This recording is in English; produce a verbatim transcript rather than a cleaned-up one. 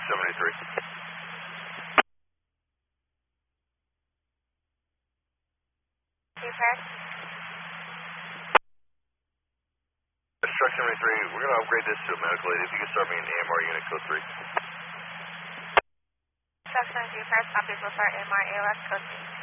seventy-three. Defect. Truck seventy-three, we're going to upgrade this to a medical aid. If you can start me in A M R unit code three. Truck seventy-three, press, copy, will start A M R A L S code three.